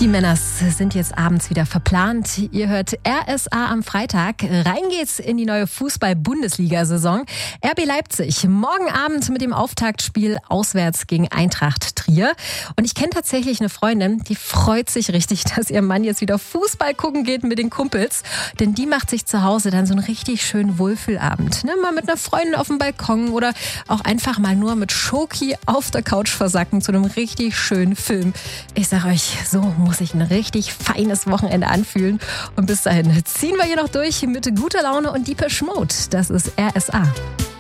Die Männers sind jetzt abends wieder verplant. Ihr hört RSA am Freitag. Rein geht's in die neue Fußball-Bundesliga-Saison. RB Leipzig morgen Abend mit dem Auftaktspiel auswärts gegen Eintracht Trier. Und ich kenne tatsächlich eine Freundin, die freut sich richtig, dass ihr Mann jetzt wieder Fußball gucken geht mit den Kumpels. Denn die macht sich zu Hause dann so einen richtig schönen Wohlfühlabend. Mal mit einer Freundin auf dem Balkon oder auch einfach mal nur mit Schoki auf der Couch versacken zu einem richtig schönen Film. Ich sag euch, so muss sich ein richtig feines Wochenende anfühlen. Und bis dahin ziehen wir hier noch durch mit guter Laune und Depeche Mode. Das ist RSA.